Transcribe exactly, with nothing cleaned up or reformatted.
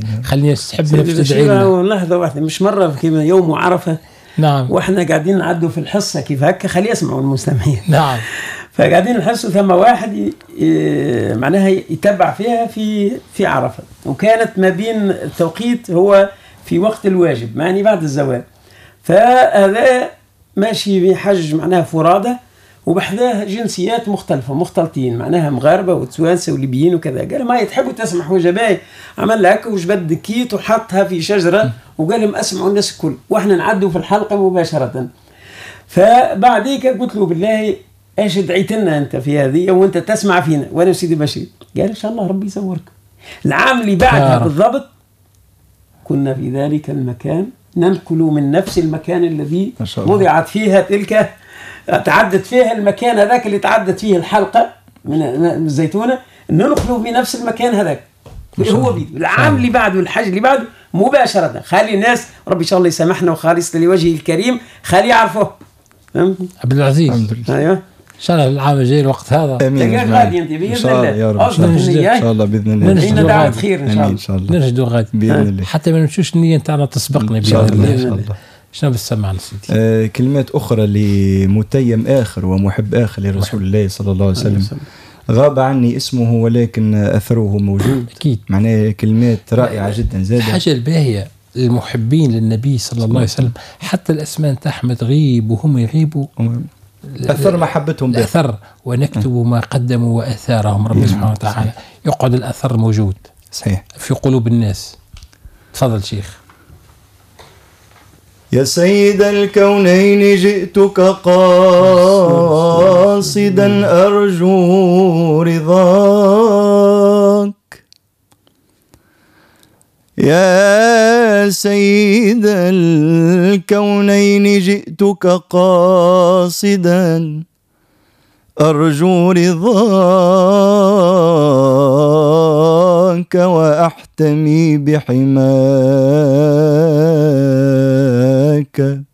خليني أستحب نفس تدعي لنا. لحظة واحدة، مش مرة كما يوم عرفة نعم واحنا قاعدين نعدوا في الحصة كيف هكا، خلي يسمعوا المستمعين. نعم. فقاعدين الحصة ثم واحد معناها يتبع فيها في في عرفة، وكانت ما بين التوقيت هو في وقت الواجب يعني بعد الزوال. فهذا ماشي بحج معناها فرادة، وبحذاه جنسيات مختلفة مختلطين معناها مغاربة وتوانسة وليبيين وكذا. قال ما يتحبوا تسمح وجباي، عمل هكا وجبد كيت وحطها في شجرة وقال لهم اسمعوا الناس الكل، واحنا نعدوا في الحلقة مباشرة. فبعديك قلت له بالله ايش دعيت لنا انت في هذه وانت تسمع فينا وانا سيدي بشير؟ قال ان شاء الله ربي يصورك. العام اللي بعدها بالضبط كنا في ذلك المكان ننقل من نفس المكان الذي وضعت فيها تلك تعدت فيها المكان هذاك اللي تعدت فيه الحلقة من الزيتونة، ننقله في نفس المكان هذاك هو بيد. العام اللي بعده الحج اللي بعده مباشرة خلي الناس ربي إن شاء الله يسامحنا وخالصة لوجهه الكريم خلي يعرفوه. عبد العزيز أيوة إن شاء الله العام الجاي الوقت هذا امين غادي انت باذن الله. اصدق النية ان شاء الله باذن الله. نرجدوا دعوة خير ان شاء الله. ان شاء الله نرجدوا غادي باذن الله حتى ما نمشوش النية نتاعنا تسبقنا ان شاء الله ان شاء الله. شنو بالسمع سيدي؟ آه كلمات اخرى لمتيم اخر ومحب اخر لرسول الله صلى الله عليه وسلم. غاب عني اسمه ولكن اثره موجود. اكيد معناه كلمات رائعه جدا. زاد الحاجه الباهيه المحبين للنبي صلى الله عليه وسلم حتى الاسماء نتاعهم تغيب وهم يغيبوا أثر محبتهم به. الأثر ونكتب ما قدموا وأثارهم رب سبحانه وتعالى. يقعد الأثر موجود صحيح في قلوب الناس. تفضل شيخ. يا سيد الكونين جئتك قاصدا أرجو رضاك، يا سيد الكونين جئتك قاصدا أرجو رضاك وأحتمي بحماك.